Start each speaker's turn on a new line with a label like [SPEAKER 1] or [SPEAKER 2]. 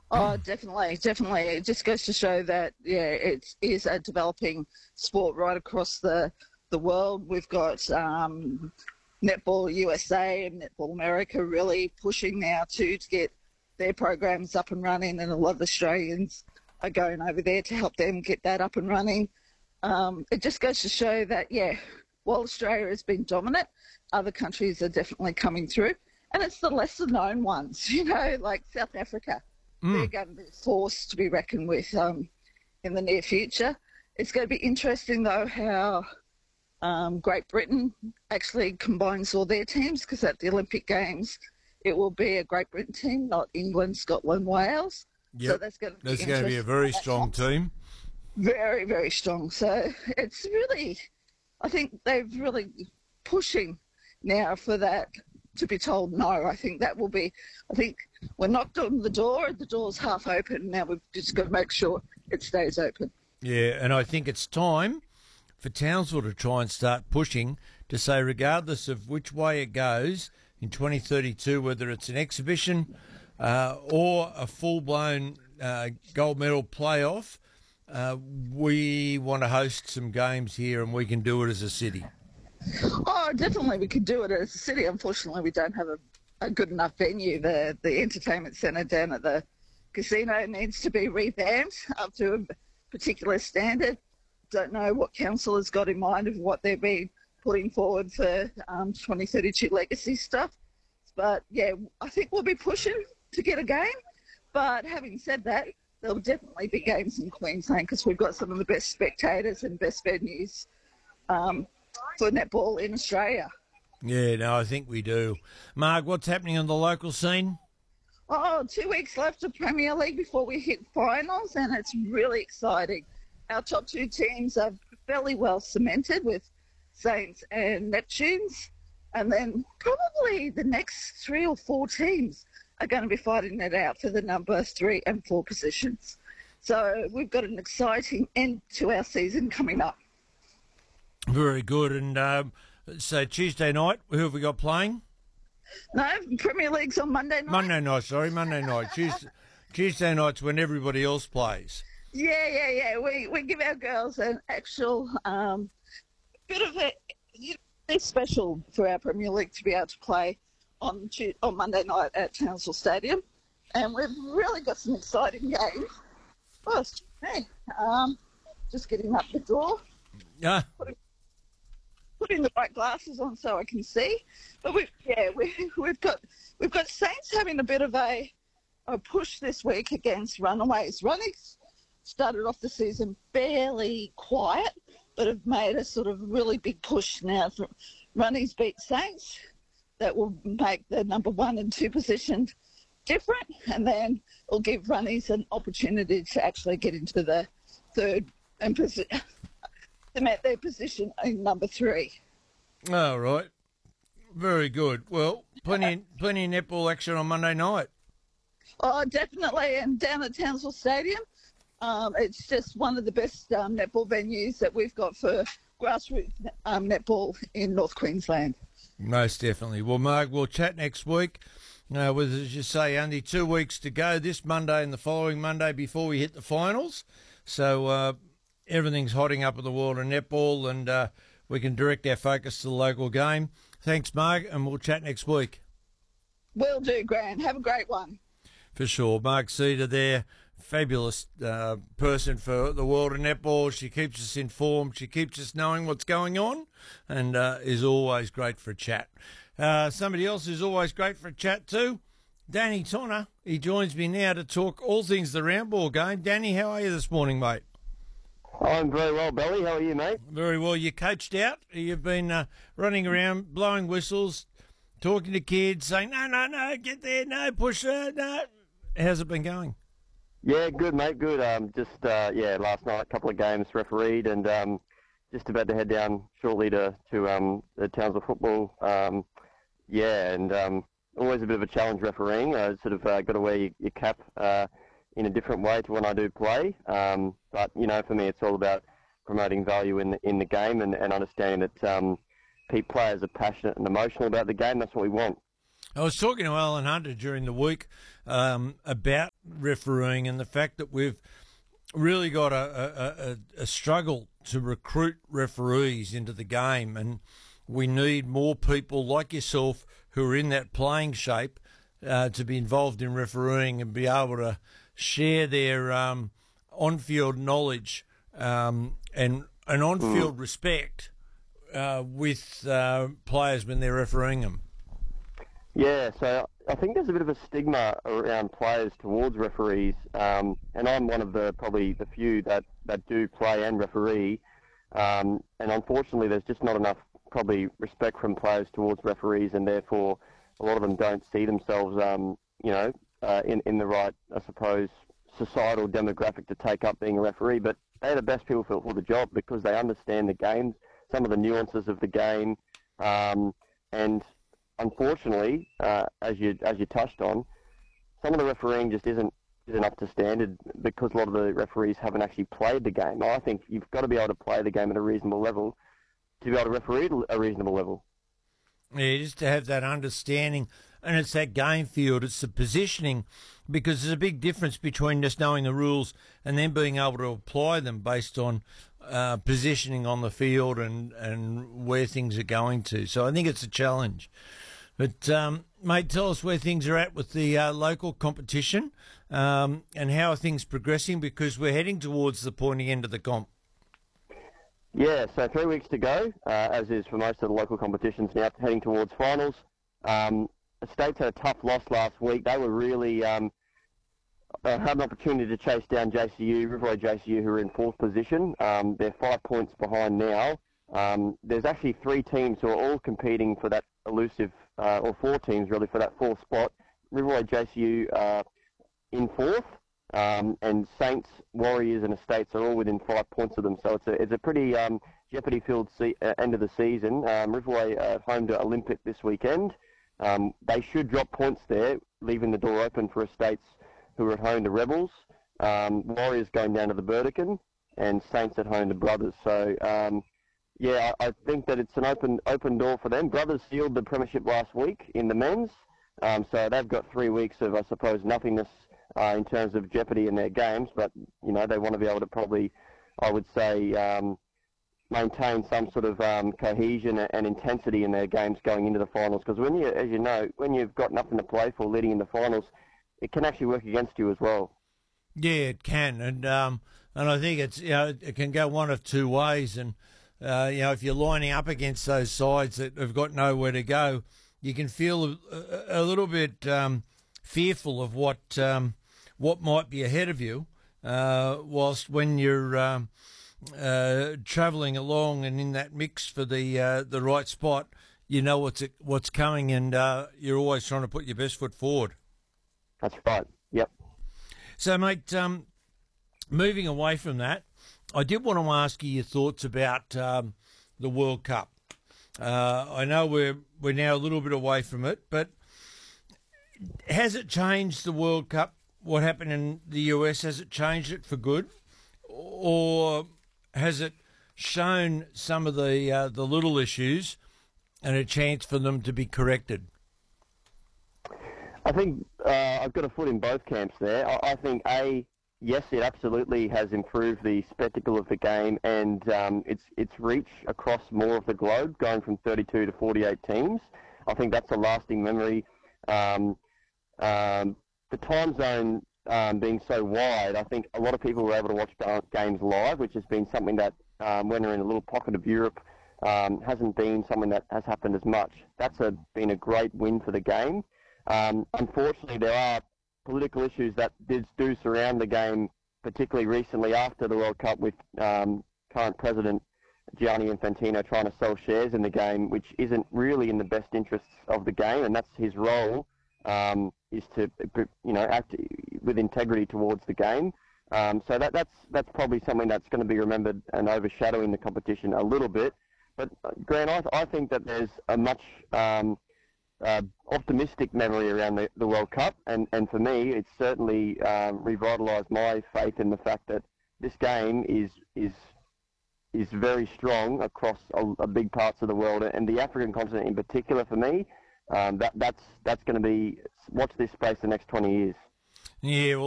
[SPEAKER 1] Oh, definitely, definitely. It just goes to show that it is a developing sport right across the world. We've got Netball USA and Netball America really pushing now to get their programs up and running, and a lot of Australians are going over there to help them get that up and running. It just goes to show that, while Australia has been dominant, other countries are definitely coming through. And it's the lesser known ones, like South Africa. They're going to be forced to be reckoned with in the near future. It's going to be interesting, though, how Great Britain actually combines all their teams, because at the Olympic Games, it will be a Great Britain team, not England, Scotland, Wales.
[SPEAKER 2] Yep.
[SPEAKER 1] So that's going to be
[SPEAKER 2] That's going to be a very strong team.
[SPEAKER 1] Very, very strong. So it's really, I think they've really pushing now for that to be told no. I think we're knocked on the door's half open, now we've just got to make sure it stays open.
[SPEAKER 2] Yeah, and I think it's time for Townsville to try and start pushing to say, regardless of which way it goes in 2032, whether it's an exhibition or a full-blown gold medal playoff, we want to host some games here, and we can do it as a city.
[SPEAKER 1] Oh, definitely we could do it as a city. Unfortunately, we don't have a good enough venue. The entertainment centre down at the casino needs to be revamped up to a particular standard. Don't know what council has got in mind of what they've been putting forward for 2032 legacy stuff. But, I think we'll be pushing to get a game. But having said that, there'll definitely be games in Queensland because we've got some of the best spectators and best venues for netball in Australia.
[SPEAKER 2] Yeah, no, I think we do. Mark, what's happening on the local scene?
[SPEAKER 1] Oh, 2 weeks left of Premier League before we hit finals, and it's really exciting. Our top two teams are fairly well cemented with Saints and Neptunes, and then probably the next 3 or 4 teams are going to be fighting it out for the number 3 and 4 positions. So we've got an exciting end to our season coming up.
[SPEAKER 2] Very good. And so Tuesday night, who have we got playing?
[SPEAKER 1] No, Premier League's on Monday night.
[SPEAKER 2] Monday night. Tuesday night's when everybody else plays.
[SPEAKER 1] Yeah. We give our girls an actual bit of it's special for our Premier League to be able to play on Monday night at Townsville Stadium, and we've really got some exciting games. First, just getting up the door.
[SPEAKER 2] Yeah.
[SPEAKER 1] Putting the right glasses on so I can see. But we've got Saints having a bit of a push this week against Runaways. Runnings started off the season fairly quiet, but have made a sort of really big push now. Runnings beat Saints. That will make the number 1 and 2 positions different, and then it'll give Runnies an opportunity to actually get into the third and cement their position in number 3.
[SPEAKER 2] All right. Very good. Well, plenty of netball action on Monday night.
[SPEAKER 1] Oh, definitely, and down at Townsville Stadium. It's just one of the best netball venues that we've got for grassroots netball in North Queensland.
[SPEAKER 2] Most definitely. Well, Mark, we'll chat next week. With, as you say, only 2 weeks to go, this Monday and the following Monday before we hit the finals. So everything's hotting up in the world of netball, and we can direct our focus to the local game. Thanks, Mark, and we'll chat next week.
[SPEAKER 1] Will do, Grant. Have a great one.
[SPEAKER 2] For sure. Mark Cedar there, fabulous person for the world of netball. She keeps us informed. She keeps us knowing what's going on, and is always great for a chat. Somebody else who's always great for a chat too, Danny Tonner. He joins me now to talk all things the round ball game. Danny, how are you this morning, mate?
[SPEAKER 3] I'm very well, Belly. How are you, mate?
[SPEAKER 2] Very well. You coached out. You've been running around, blowing whistles, talking to kids, saying, no, get there, no, push her, no. How's it been going?
[SPEAKER 3] Yeah, good, mate, good. Last night, a couple of games refereed, and just about to head down shortly to the Townsville football. Always a bit of a challenge refereeing. I sort of got to wear your cap in a different way to when I do play. But for me, it's all about promoting value in the game and understanding that players are passionate and emotional about the game. That's what we want.
[SPEAKER 2] I was talking to Alan Hunter during the week about refereeing and the fact that we've really got a struggle to recruit referees into the game, and we need more people like yourself who are in that playing shape to be involved in refereeing and be able to share their on-field knowledge and on-field respect with players when they're refereeing them.
[SPEAKER 3] Yeah, so I think there's a bit of a stigma around players towards referees, and I'm one of probably the few that do play and referee, and unfortunately there's just not enough probably respect from players towards referees, and therefore a lot of them don't see themselves, in the right, I suppose, societal demographic to take up being a referee. But they're the best people for the job because they understand the game, some of the nuances of the game, and unfortunately, as you touched on, some of the refereeing just isn't up to standard because a lot of the referees haven't actually played the game. I think you've got to be able to play the game at a reasonable level to be able to referee at a reasonable level.
[SPEAKER 2] Yeah, just to have that understanding, and it's that game field, it's the positioning, because there's a big difference between just knowing the rules and then being able to apply them based on positioning on the field and where things are going to. So I think it's a challenge. But, mate, tell us where things are at with the local competition and how are things progressing, because we're heading towards the pointy end of the comp.
[SPEAKER 3] Yeah, so 3 weeks to go, as is for most of the local competitions now, heading towards finals. Estates had a tough loss last week. They were really had an opportunity to chase down JCU, River Road JCU, who are in fourth position. They're 5 points behind now. There's actually 3 teams who are all competing for that elusive, or 4 teams really, for that fourth spot. River Road JCU in fourth, and Saints, Warriors and Estates are all within 5 points of them. So it's a pretty jeopardy-filled end of the season. Riverway at home to Olympic this weekend. They should drop points there, leaving the door open for Estates who are at home to Rebels. Warriors going down to the Burdekin, and Saints at home to Brothers. So, I think that it's an open door for them. Brothers sealed the premiership last week in the men's, so they've got 3 weeks of, I suppose, nothingness in terms of jeopardy in their games, but, they want to be able to probably, I would say, maintain some sort of cohesion and intensity in their games going into the finals, because when you've got nothing to play for leading in the finals, it can actually work against you as well. Yeah,
[SPEAKER 2] it can, and I think it's it can go one of two ways, and if you're lining up against those sides that have got nowhere to go, you can feel a little bit fearful of what might be ahead of you, whilst when you're travelling along and in that mix for the right spot, you know what's coming, and you're always trying to put your best foot forward.
[SPEAKER 3] That's right. Yep.
[SPEAKER 2] So, mate, moving away from that, I did want to ask you your thoughts about the World Cup. I know we're now a little bit away from it, but has it changed the World Cup? What happened in the US, has it changed it for good, or has it shown some of the little issues and a chance for them to be corrected?
[SPEAKER 3] I think I've got a foot in both camps there. I think, yes, it absolutely has improved the spectacle of the game and its reach across more of the globe, going from 32 to 48 teams. I think that's a lasting memory. The time zone being so wide, I think a lot of people were able to watch games live, which has been something that, when they're in a little pocket of Europe, hasn't been something that has happened as much. That's been a great win for the game. Unfortunately, there are political issues that do surround the game, particularly recently after the World Cup, with current President Gianni Infantino trying to sell shares in the game, which isn't really in the best interests of the game, and that's his role, is to act with integrity towards the game. So that's probably something that's going to be remembered and overshadowing the competition a little bit. But Grant, I think that there's a much optimistic memory around the World Cup, and for me, it's certainly revitalised my faith in the fact that this game is very strong across a big parts of the world, and the African continent in particular. For me, that's going to be watch this space the next 20 years.
[SPEAKER 2] Yeah, well,